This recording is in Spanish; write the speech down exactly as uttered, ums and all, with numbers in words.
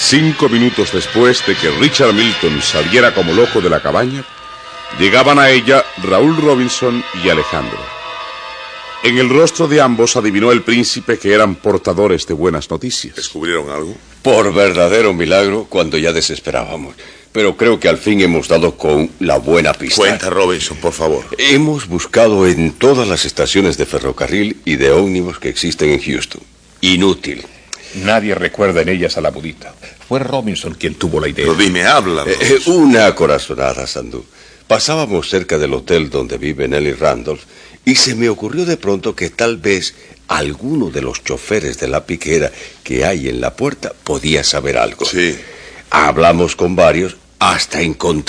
Cinco minutos después de que Richard Milton saliera como loco de la cabaña, llegaban a ella Raúl Robinson y Alejandro. En el rostro de ambos adivinó el príncipe que eran portadores de buenas noticias. ¿Descubrieron algo? Por verdadero milagro, cuando ya desesperábamos. Pero creo que al fin hemos dado con la buena pista. Cuenta, Robinson, por favor. Hemos buscado en todas las estaciones de ferrocarril y de ómnibus que existen en Houston. Inútil. Nadie recuerda en ellas a la budita. Fue Robinson quien tuvo la idea. Pero dime, habla. Eh, una corazonada, Sandú. Pasábamos cerca del hotel donde vive Nelly Randolph y se me ocurrió de pronto que tal vez alguno de los choferes de la piquera que hay en la puerta podía saber algo. Sí. Hablamos con varios hasta encontrar